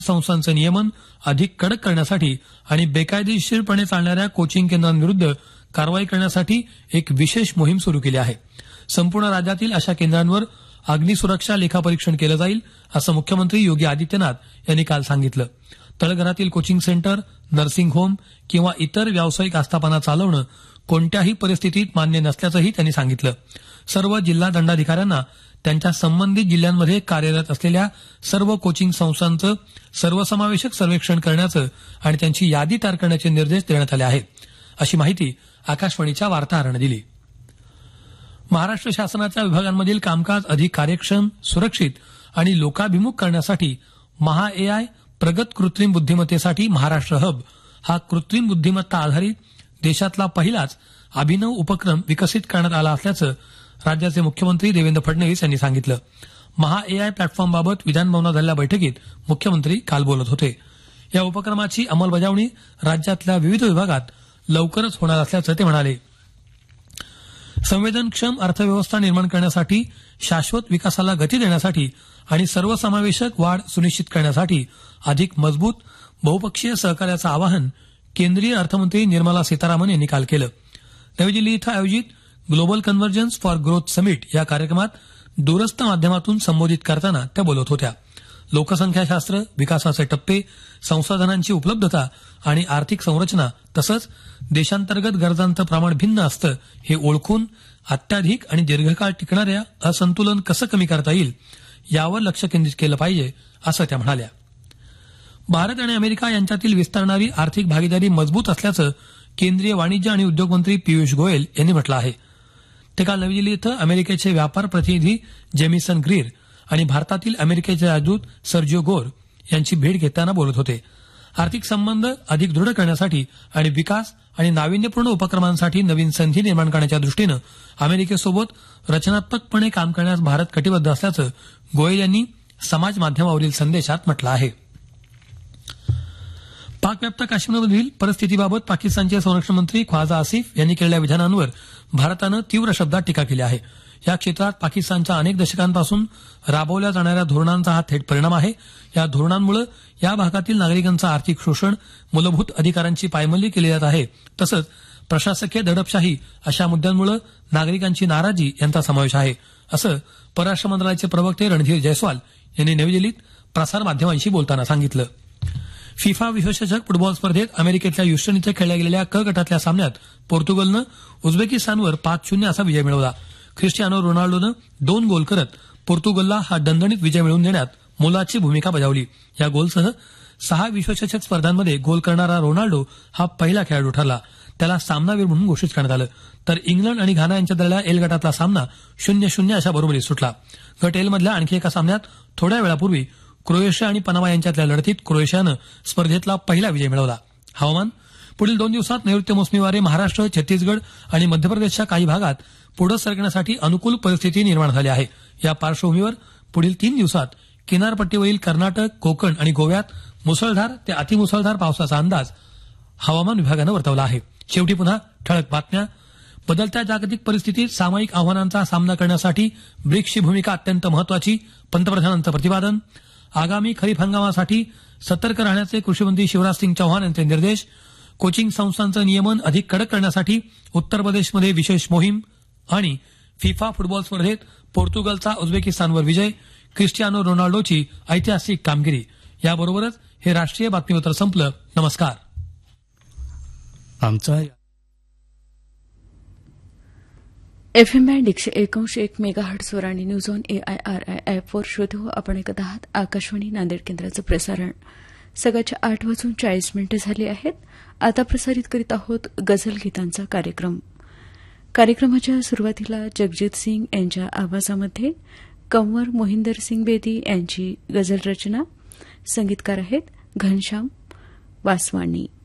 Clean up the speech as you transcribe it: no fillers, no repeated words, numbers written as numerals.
संस्थांचं नियमन अधिक कडक करण्यासाठी आणि बेकायदेशीरपणे चालणाऱ्या कोचिंग केंद्रांविरुद्ध कारवाई करण्यासाठी एक विशेष मोहीम सुरू केली आहे. संपूर्ण राज्यातील अशा केंद्रांवर अग्निसुरक्षा लेखापरीक्षण केलं जाईल असं मुख्यमंत्री योगी आदित्यनाथ यांनी काल सांगितलं. तळघरातील कोचिंग सेंटर, नर्सिंग होम किंवा इतर व्यावसायिक आस्थापना चालवणं कोणत्याही परिस्थितीत मान्य नसल्याचंही त्यांनी सांगितलं. सर्व जिल्हा दंडाधिकाऱ्यांना त्यांच्या संबंधित जिल्ह्यांमध्ये कार्यरत असलेल्या सर्व कोचिंग संस्थांचं सर्वसमावेशक सर्वेक्षण करण्याचं आणि त्यांची यादी तयार करण्याचे निर्देश देण्यात आले आहेत, अशी माहिती आकाशवाणीच्या वार्ताहरानं दिली. महाराष्ट्र शासनाच्या विभागांमधील कामकाज अधिक कार्यक्षम, सुरक्षित आणि लोकाभिमुख करण्यासाठी महा एआय प्रगत कृत्रिम बुद्धिमत्तेसाठी महाराष्ट्र हब हा कृत्रिम बुद्धिमत्ता आधारित देशातला पहिलाच अभिनव उपक्रम विकसित करण्यात आला असल्याचं राज्याचे मुख्यमंत्री देवेंद्र फडणवीस यांनी सांगितलं. महा एआय प्लॅटफॉर्मबाबत विधानभवनात झालेल्या बैठकीत मुख्यमंत्री काल बोलत होते. या उपक्रमाची अंमलबजावणी राज्यातल्या विविध विभागात लवकरच होणार असल्याचं ते म्हणाले. संवेदनक्षम अर्थव्यवस्था निर्माण करण्यासाठी, शाश्वत विकासाला गती देण्यासाठी आणि सर्वसमावेशक वाढ सुनिश्चित करण्यासाठी अधिक मजबूत बहुपक्षीय सहकार्याचं आवाहन केंद्रीय अर्थमंत्री निर्मला सीतारामन यांनी काल केलं. नवी दिल्ली इथं आयोजित global convergence for growth summit या कार्यक्रमात दूरस्थ माध्यमातून संबोधित करताना त्या बोलत होत्या. लोकसंख्याशास्त्र, विकासाचे टप्पे, संसाधनांची उपलब्धता आणि आर्थिक संरचना तसंच देशांतर्गत गरजांचं प्रमाण भिन्न असतं हे ओळखून अत्याधिक आणि दीर्घकाळ टिकणाऱ्या असंतुलन कसं कमी करता येईल यावर लक्ष केंद्रित केलं पाहिजे असं त्या म्हणाल्या. भारत आणि अमेरिका यांच्यातील विस्तारणारी आर्थिक भागीदारी मजबूत असल्याचं केंद्रीय वाणिज्य आणि उद्योग मंत्री पियुष गोयल यांनी म्हटलं आहे. ते काल नवी दिल्ली इथं अमेरिकेचे व्यापार प्रतिनिधी जेमिसन ग्रीर आणि भारतातील अमेरिकेचे राजदूत सर्जिओ गोर यांची भेट घेताना बोलत होते. आर्थिक संबंध अधिक दृढ करण्यासाठी आणि विकास आणि नाविन्यपूर्ण उपक्रमांसाठी नवीन संधी निर्माण करण्याच्या दृष्टीनं अमेरिकेसोबत रचनात्मकपणे काम करण्यास भारत कटिबद्ध असल्याचं गोयल यांनी समाज माध्यमावरील संदेशात म्हटलं आहे. पाकव्याप्त काश्मीरमधील परिस्थितीबाबत पाकिस्तानचे संरक्षण मंत्री ख्वाजा आसिफ यांनी केलेल्या विधानांवर भारतानं तीव्र शब्दात टीका केली आहे. या क्षेत्रात पाकिस्तानच्या अनेक दशकांपासून राबवल्या जाणाऱ्या धोरणांचा हा थेट परिणाम आहे. या धोरणांमुळे या भागातील नागरिकांचं आर्थिक शोषण, मूलभूत अधिकारांची पायमल्ली केली जात आहे. तसंच प्रशासकीय दडपशाही अशा मुद्द्यांमुळे नागरिकांची नाराजी यांचा समावेश आहे, असं परराष्ट्र मंत्रालयाचे प्रवक्ते रणधीर जयस्वाल यांनी नवी दिल्लीत प्रसारमाध्यमांशी बोलताना सांगितलं. फिफा विश्वचषक फुटबॉल स्पर्धेत अमेरिकेतल्या ह्युस्टन इथं खेळल्या गेलेल्या क गटातल्या सामन्यात पोर्तुगलनं उझबेकिस्तानवर 5-0 असा विजय मिळवला. ख्रिस्टियानो रोनाल्डोनं 2 गोल करत पोर्तुगलला हा दणदणीत विजय मिळवून देण्यात मोलाची भूमिका बजावली. या गोलसह 6 विश्वचषक स्पर्धांमध्ये गोल करणारा रोनाल्डो हा पहिला खेळाडू ठरला. त्याला सामनावीर म्हणून घोषित करण्यात आलं. तर इंग्लंड आणि घाना यांच्या दरम्यान एल गटातला सामना 0-0 अशा बरोबरीत सुटला. गट एल मधल्या आणखी एका सामन्यात थोड्या वेळापूर्वी क्रोएशिया आणि पनामा यांच्यातल्या लढतीत क्रोएशियानं स्पर्धेतला पहिला विजय मिळवला. हवामान पुढील 2 दिवसात नैऋत्य मोसमी वारे महाराष्ट्र, छत्तीसगड आणि मध्य प्रदेशच्या काही भागात पुढे सरकण्यासाठी अनुकूल परिस्थिती निर्माण झाली आहे. या पार्श्वभूमीवर पुढील 3 दिवसात किनारपट्टीवरील कर्नाटक, कोकण आणि गोव्यात मुसळधार ते अतिमुसळधार पावसाचा अंदाज हवामान विभागानं वर्तवला आहे. शेवटी पुन्हा ठळक बातम्या. बदलत्या जागतिक परिस्थितीत सामायिक आव्हानांचा सामना करण्यासाठी ब्रिक्सची भूमिका अत्यंत महत्वाची, पंतप्रधानांचं प्रतिपादन. आगामी खरीप हंगामासाठी सतर्क राहण्याचे कृषीमंत्री शिवराज सिंग चौहान यांचे निर्देश. कोचिंग संस्थांचं नियमन अधिक कडक करण्यासाठी उत्तर प्रदेशमध्ये विशेष मोहीम. आणि फिफा फुटबॉल स्पर्धेत पोर्तुगलचा उझबेकिस्तानवर विजय, ख्रिस्टियानो रोनाल्डोची ऐतिहासिक कामगिरी. याबरोबरच हे राष्ट्रीय बातमीपत्र संपलं. नमस्कार. आमचा FM बँड 101.1 मेगाहर्ट्झवर आणि न्यूज ऑन AIRI ॲपवर शोधू आपण ऐकत आहात आकाशवाणी नांदेड केंद्राचं प्रसारण. सकाळच्या 8:40 झाली आहेत. आता प्रसारित करीत आहोत गझल गीतांचा कार्यक्रम. कार्यक्रमाच्या सुरुवातीला जगजित सिंग यांच्या आवाजामध्ये कंवर मोहिंदर सिंग बेदी यांची गझल रचना. संगीतकार आहेत घनश्याम वासवानी.